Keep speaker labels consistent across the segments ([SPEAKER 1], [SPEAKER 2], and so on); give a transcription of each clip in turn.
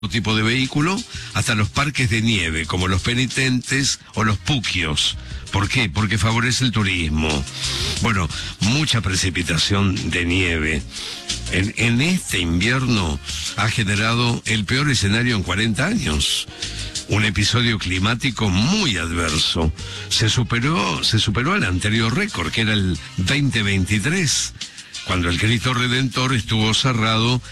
[SPEAKER 1] tipo de vehículo, hasta los parques de nieve, como los penitentes o los puquios. ¿Por qué? Porque favorece el turismo. Bueno, mucha precipitación de nieve. En este invierno ha generado el peor escenario en 40 años. Un episodio climático muy adverso. Se superó el anterior récord, que era el 2023. Cuando el Cristo Redentor estuvo cerrado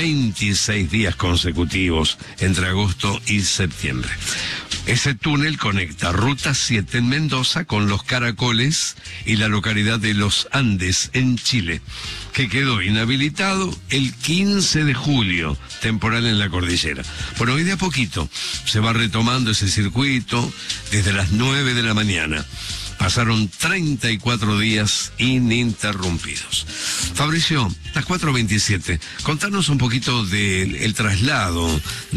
[SPEAKER 1] 26 días consecutivos entre agosto y septiembre. Ese túnel conecta Ruta 7 en Mendoza con Los Caracoles y la localidad de Los Andes en Chile, que quedó inhabilitado el 15 de julio, temporal en la cordillera. Bueno, hoy de a poquito se va retomando ese circuito desde las 9 de la mañana. Pasaron 34 días ininterrumpidos. Fabricio, las 4:27, contanos un poquito del traslado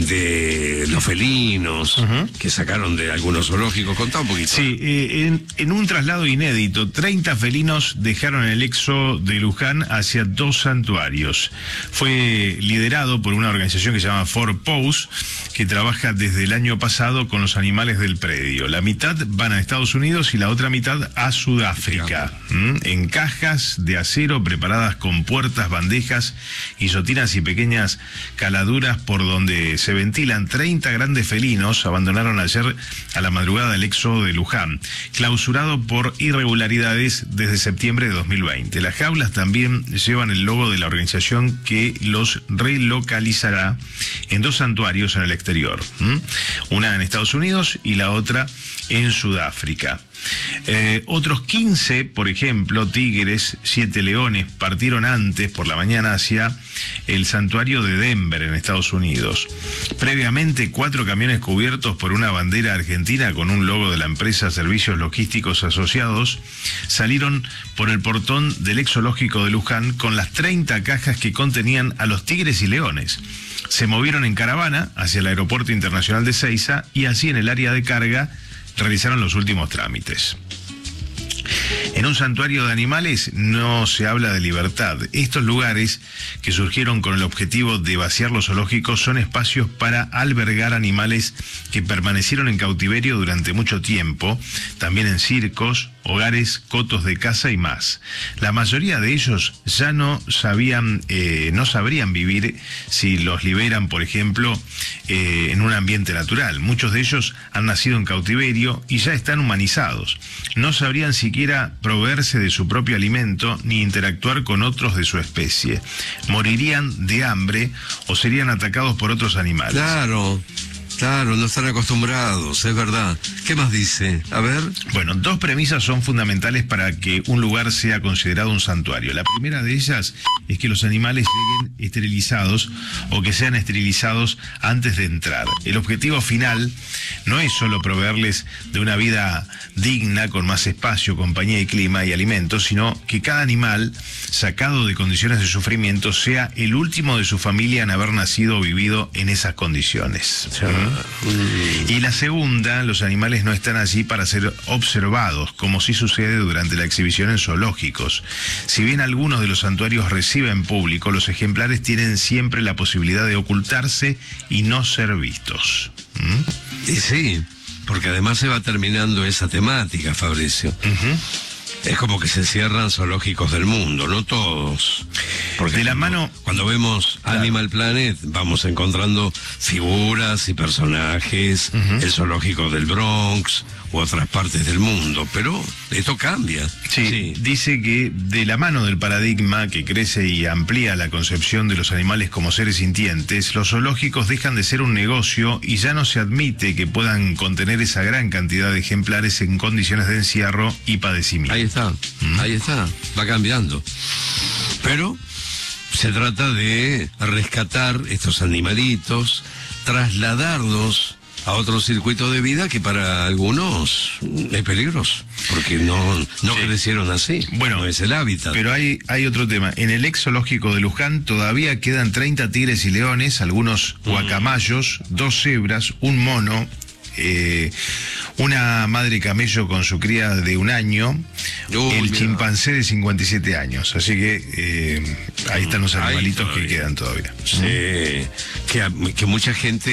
[SPEAKER 1] de los felinos que sacaron de algunos zoológicos. Contá un poquito.
[SPEAKER 2] Sí, en un traslado inédito, 30 felinos dejaron el EXO de Luján hacia 2 santuarios. Fue liderado por una organización que se llama Four Paws, que trabaja desde el año pasado con los animales del predio. La mitad van a Estados Unidos y la otra mitad a Sudáfrica, en cajas de acero preparadas con puertas, bandejas, guillotinas y pequeñas caladuras por donde se ventilan. 30 grandes felinos abandonaron ayer a la madrugada el éxodo de Luján, clausurado por irregularidades desde septiembre de 2020. Las jaulas también llevan el logo de la organización que los relocalizará en 2 santuarios en el exterior, una en Estados Unidos y la otra en Sudáfrica. Otros 15, por ejemplo, tigres, 7 leones, partieron antes por la mañana hacia el santuario de Denver, en Estados Unidos. Previamente, 4 camiones cubiertos por una bandera argentina con un logo de la empresa Servicios Logísticos Asociados salieron por el portón del exológico de Luján con las 30 cajas que contenían a los tigres y leones. Se movieron en caravana hacia el Aeropuerto Internacional de Ezeiza y así en el área de carga realizaron los últimos trámites. En un santuario de animales no se habla de libertad. Estos lugares, que surgieron con el objetivo de vaciar los zoológicos, son espacios para albergar animales que permanecieron en cautiverio durante mucho tiempo, también en circos, hogares, cotos de caza y más. La mayoría de ellos ya no sabrían vivir si los liberan, por ejemplo, en un ambiente natural. Muchos de ellos han nacido en cautiverio y ya están humanizados. No sabrían siquiera proveerse de su propio alimento ni interactuar con otros de su especie. Morirían de hambre o serían atacados por otros animales.
[SPEAKER 1] Claro, no están acostumbrados, es verdad. ¿Qué más dice? A ver.
[SPEAKER 2] Bueno, 2 premisas son fundamentales para que un lugar sea considerado un santuario. La primera de ellas es que los animales lleguen esterilizados o que sean esterilizados antes de entrar. El objetivo final no es solo proveerles de una vida digna, con más espacio, compañía y clima y alimentos, sino que cada animal, sacado de condiciones de sufrimiento, sea el último de su familia en haber nacido o vivido en esas condiciones. Y la segunda, los animales no están allí para ser observados, como sí sucede durante la exhibición en zoológicos. Si bien algunos de los santuarios reciben público, los ejemplares tienen siempre la posibilidad de ocultarse y no ser vistos.
[SPEAKER 1] Y sí, porque además se va terminando esa temática, Fabricio. Es como que se cierran zoológicos del mundo, no todos. Porque
[SPEAKER 2] de la mano,
[SPEAKER 1] cuando vemos Animal Planet, vamos encontrando figuras y personajes, el zoológico del Bronx u otras partes del mundo, pero esto cambia.
[SPEAKER 2] Sí, dice que de la mano del paradigma que crece y amplía la concepción de los animales como seres sintientes, los zoológicos dejan de ser un negocio y ya no se admite que puedan contener esa gran cantidad de ejemplares en condiciones de encierro y padecimiento.
[SPEAKER 1] Ahí está, va cambiando. Pero se trata de rescatar estos animalitos, trasladarlos a otro circuito de vida que para algunos es peligroso, porque no crecieron así.
[SPEAKER 2] Bueno,
[SPEAKER 1] no es el hábitat.
[SPEAKER 2] Pero hay otro tema. En el ex zoológico de Luján todavía quedan 30 tigres y leones, algunos guacamayos, 2 cebras, un mono, una madre camello con su cría de 1 año, el
[SPEAKER 1] mira.
[SPEAKER 2] chimpancé de 57 años. Así que ahí están los animalitos que quedan todavía.
[SPEAKER 1] Sí, que mucha gente